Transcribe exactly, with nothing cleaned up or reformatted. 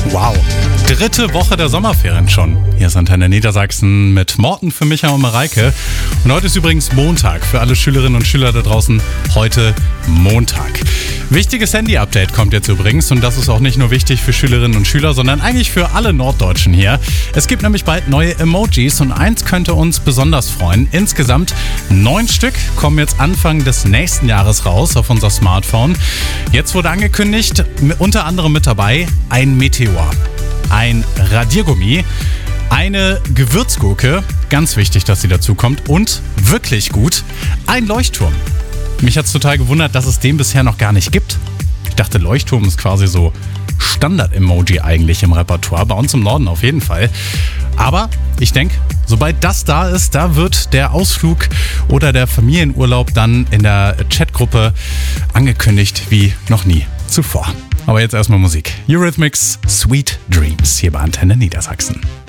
Wow. Dritte Woche der Sommerferien schon. Hier ist Antenne Niedersachsen mit Morten für Micha und Mareike. Und heute ist übrigens Montag. Für alle Schülerinnen und Schüler da draußen heute Montag. Wichtiges Handy-Update kommt jetzt übrigens. Und das ist auch nicht nur wichtig für Schülerinnen und Schüler, sondern eigentlich für alle Norddeutschen hier. Es gibt nämlich bald neue Emojis und eins könnte uns besonders freuen. Insgesamt neun Stück kommen jetzt Anfang des nächsten Jahres raus auf unser Smartphone. Jetzt wurde angekündigt, unter anderem mit dabei ein Meteor, ein Radiergummi, eine Gewürzgurke, ganz wichtig, dass sie dazu kommt, und wirklich gut, ein Leuchtturm. Mich hat es total gewundert, dass es den bisher noch gar nicht gibt. Ich dachte, Leuchtturm ist quasi so Standard-Emoji eigentlich im Repertoire, bei uns im Norden auf jeden Fall. Aber ich denke, sobald das da ist, da wird der Ausflug oder der Familienurlaub dann in der Chatgruppe angekündigt wie noch nie zuvor. Aber jetzt erstmal Musik. Eurythmics, Sweet Dreams hier bei Antenne Niedersachsen.